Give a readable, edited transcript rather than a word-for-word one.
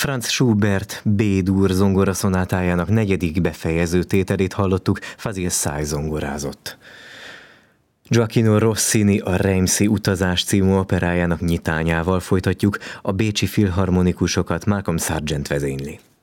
Franz Schubert B-dur zongoraszonátájának 4. befejező tételét hallottuk, Fazil Say zongorázott. Gioacchino Rossini a Reimsi utazás című operájának nyitányával folytatjuk, a bécsi filharmonikusokat Malcolm Sargent vezényli.